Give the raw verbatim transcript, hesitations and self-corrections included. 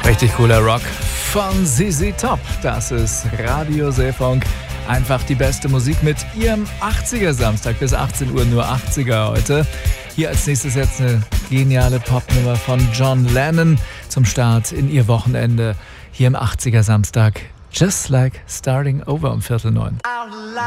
Richtig cooler Rock von Z Z Top. Das ist Radio Seefunk. Einfach die beste Musik mit ihrem achtziger Samstag bis achtzehn Uhr, nur achtziger heute. Hier als nächstes jetzt eine geniale Popnummer von John Lennon zum Start in ihr Wochenende. Hier im achtziger Samstag. Just like starting over um Viertel neun.